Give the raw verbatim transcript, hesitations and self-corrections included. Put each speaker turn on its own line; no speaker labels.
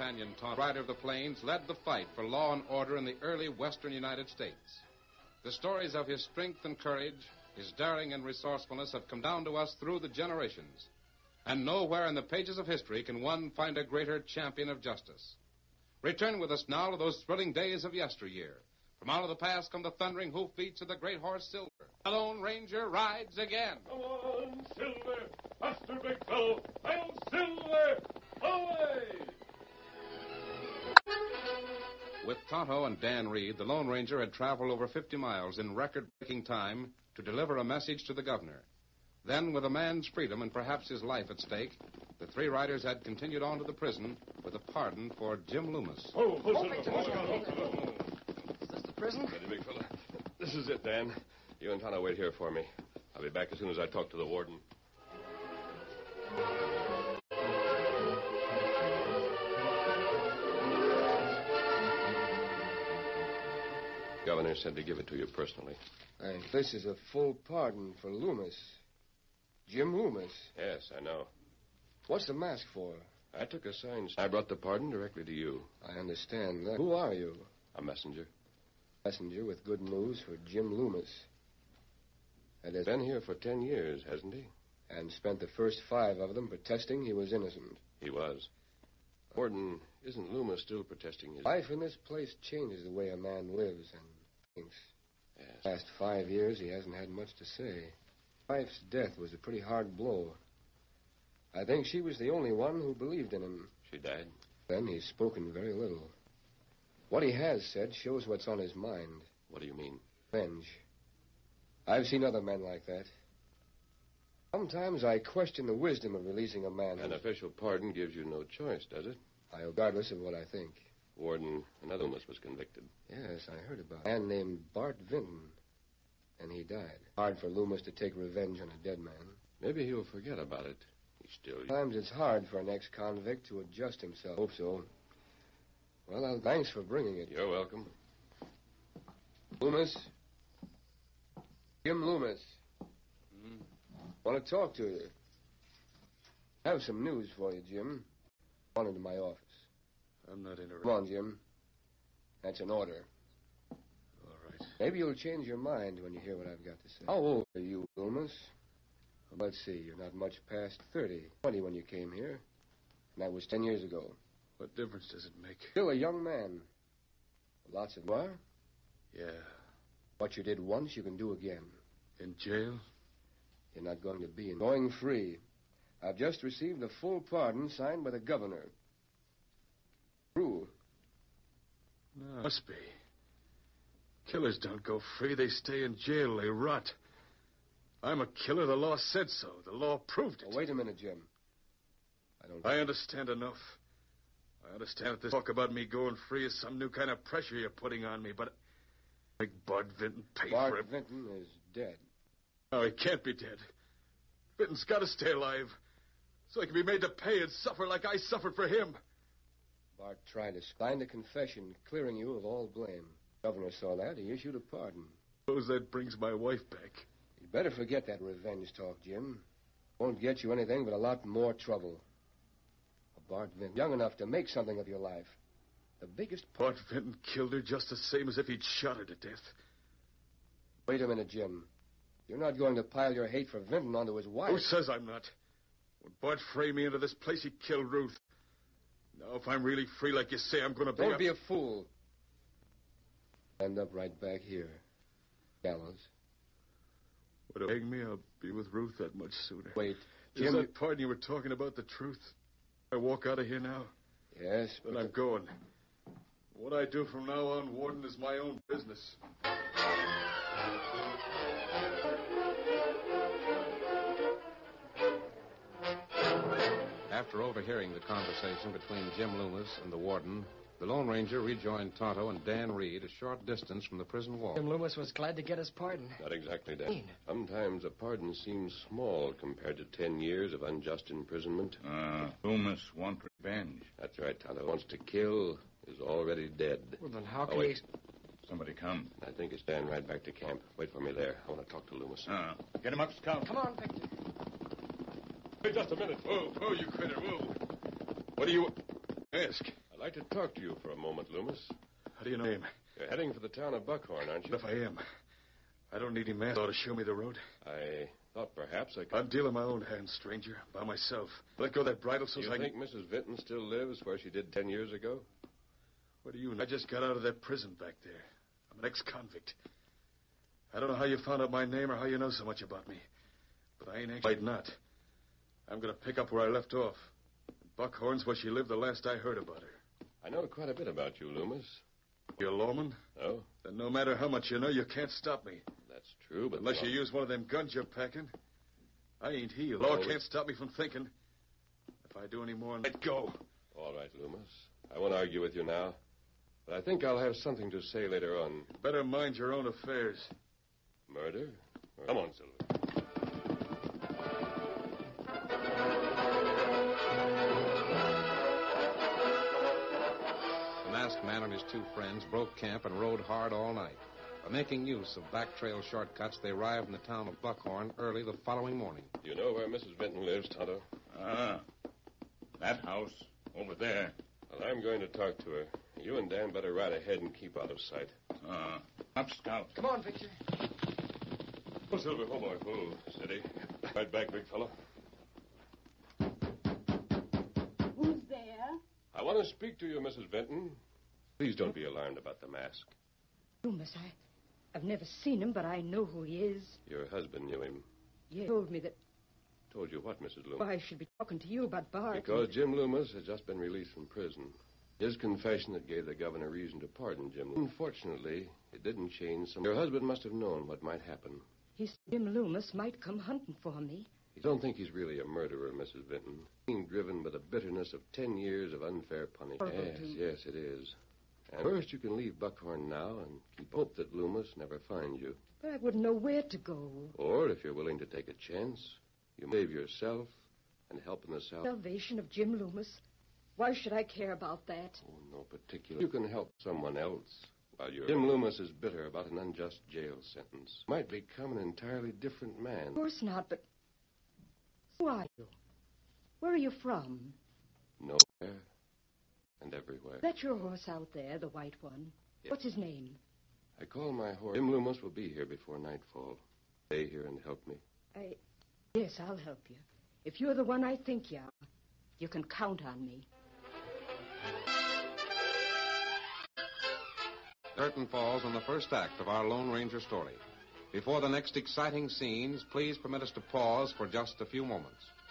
companion, Tonto, rider of the plains, led the fight for law and order in the early western United States. The stories of his strength and courage, his daring and resourcefulness have come down to us through the generations. And nowhere in the pages of history can one find a greater champion of justice. Return with us now to those thrilling days of yesteryear. From out of the past come the thundering hoofbeats of the great horse Silver. The Lone Ranger rides again.
Come on, Silver! Faster, big fellow! I'm Silver! Away!
With Tonto and Dan Reed, the Lone Ranger had traveled over fifty miles in record-breaking time to deliver a message to the governor. Then, with a man's freedom and perhaps his life at stake, the three riders had continued on to the prison with a pardon for Jim Loomis.
Oh, oh,
Oh,
Silver!
Victor,
Oh,
Victor,
oh,
Victor.
oh, oh.
Is this the prison?
Ready, big fella. This is it, Dan. You and Tonto wait here for me. I'll be back as soon as I talk to the warden. Governor said to give it to you personally.
And this is a full pardon for Loomis. Jim Loomis.
Yes, I know.
What's the mask for?
I took a sign. I brought the pardon directly to you.
I understand that. Who are you?
A messenger.
Messenger with good news for Jim Loomis.
And has been here for ten years, hasn't he?
And spent the first five of them protesting he was innocent.
He was. Warden, isn't Loomis still protesting his...
Life in this place changes the way a man lives and thinks.
Yes.
Last five years, he hasn't had much to say. Wife's death was a pretty hard blow. I think she was the only one who believed in him.
She died?
Then he's spoken very little. What he has said shows what's on his mind.
What do you mean?
Revenge. I've seen other men like that. Sometimes I question the wisdom of releasing a man.
An
who...
official pardon gives you no choice, does it?
I, regardless of what I think.
Warden, another Loomis was convicted.
Yes, I heard about it. A man named Bart Vinton. And he died. Hard for Loomis to take revenge on a dead man.
Maybe he'll forget about it. He's still...
Sometimes it's hard for an ex-convict to adjust himself. Hope so. Well, I'll... thanks for bringing it.
You're welcome.
Loomis? Jim Loomis.
Hmm?
Want to talk to you. I have some news for you, Jim. On into my office.
I'm not interested.
Come on, Jim. That's an order.
All right.
Maybe you'll change your mind when you hear what I've got to say. How old are you, Loomis? Well, let's see. You're not much past thirty. twenty when you came here. And that was ten years ago.
What difference does it make?
Still a young man. Lots of... What?
Yeah.
What you did once, you can do again.
In jail?
You're not going to be in... Going free. I've just received a full pardon signed by the governor. True.
No, must be. Killers don't go free. They stay in jail. They rot. I'm a killer. The law said so. The law proved it.
Oh, wait a minute, Jim. I don't...
I understand enough. I understand that this talk about me going free is some new kind of pressure you're putting on me, but... Make Bart Vinton pay
Bart
for it.
Vinton is dead.
No, he can't be dead. Vinton's got to stay alive. So he can be made to pay and suffer like I suffered for him.
Bart tried to sign a confession clearing you of all blame. Governor saw that. He issued a pardon.
Suppose that brings my wife back.
You'd better forget that revenge talk, Jim. Won't get you anything but a lot more trouble. Bart Vinton, young enough to make something of your life. The biggest...
Bart Vinton killed her just the same as if he'd shot her to death.
Wait a minute, Jim. You're not going to pile your hate for Vinton onto his wife.
Who says I'm not? When Bart framed me into this place, he killed Ruth. Now, if I'm really free like you say, I'm going to be...
Don't
a...
be a fool. End up right back here. Gallows.
Would it hang me? I'll be with Ruth that much sooner.
Wait,
Is
Jim...
that pardon you were talking about the truth? I walk out of here now?
Yes,
Then
but...
I'm going. What I do from now on, Warden, is my own business.
After overhearing the conversation between Jim Loomis and the warden, the Lone Ranger rejoined Tonto and Dan Reed a short distance from the prison wall.
Jim Loomis was glad to get his pardon.
Not exactly, Dan.
Mean.
Sometimes a pardon seems small compared to ten years of unjust imprisonment.
Uh, Loomis wants revenge.
That's right, Tonto. Wants to kill, is already dead.
Well, then how
Oh,
can
wait.
Somebody come.
I think it's Dan right back to camp. Wait for me there. I want to talk to Loomis.
Uh, get him up, Scout.
Come on, Victor.
Wait just a minute. Whoa, whoa, you critter, whoa. What do you... Ask.
A I'd like to talk to you for a moment, Loomis.
How do you know him?
You're heading for the town of Buckhorn, aren't you?
If I am, I don't need any man to show me the road.
I thought perhaps I could...
I'm dealing my own hand, stranger, by myself. Let go of that bridle so
Do you
I
think
can...
Missus Vinton still lives where she did ten years ago?
What do you know? I just got out of that prison back there. I'm an ex-convict. I don't know how you found out my name or how you know so much about me. But I ain't anxious. Might not. I'm going to pick up where I left off. Buckhorn's where she lived the last I heard about her.
I know quite a bit about you, Loomis.
You a lawman?
Oh?
Then no matter how much you know, you can't stop me.
That's true, but...
Unless you
well,
use one of them guns you're packing. I ain't he. Law
No,
can't stop me from thinking. If I do any more, let go.
All right, Loomis. I won't argue with you now. But I think I'll have something to say later on.
Better mind your own affairs.
Murder? Come on, Silver.
The masked man and his two friends broke camp and rode hard all night. By making use of back trail shortcuts, they arrived in the town of Buckhorn early the following morning.
Do you know where Missus Vinton lives, Tonto?
Ah, that house over there.
Well, I'm going to talk to her. You and Dan better ride ahead and keep out of sight.
Uh, up, Scout.
Come on, Victor.
Oh, Silver, oh, boy. Oh, steady. Right back, big fellow.
Who's there?
I want to speak to you, Missus Vinton. Please don't be alarmed about the mask.
Loomis, I, I've never seen him, but I know who he is.
Your husband knew him.
He told me that...
Told you what, Missus Loomis?
Why, I should be talking to you about Bart.
Because Jim Loomis has just been released from prison. His confession that gave the governor reason to pardon Jim. Unfortunately, it didn't change some... Your husband must have known what might happen.
He said Jim Loomis might come hunting for me.
You don't think he's really a murderer, Missus Vinton. Being driven by the bitterness of ten years of unfair punishment.
Horrible
Yes,
to-
yes, it is. And first, you can leave Buckhorn now and keep hope that Loomis never finds you.
But I wouldn't know where to go.
Or, if you're willing to take a chance, you may save yourself and help in the South.
Salvation of Jim Loomis. Why should I care about that?
Oh, no particular. You can help someone else while you're... Jim Loomis is bitter about an unjust jail sentence. Might become an entirely different man.
Of course not, but... Who are you? Where are you from?
Nowhere and everywhere.
Is that your horse out there, the white one?
Yes.
What's his name?
I call my horse. Jim Loomis will be here before nightfall. Stay here and help me.
I... Yes, I'll help you. If you're the one I think you are, you can count on me.
Curtain falls on the first act of our Lone Ranger story. Before the next exciting scenes, please permit us to pause for just a few moments.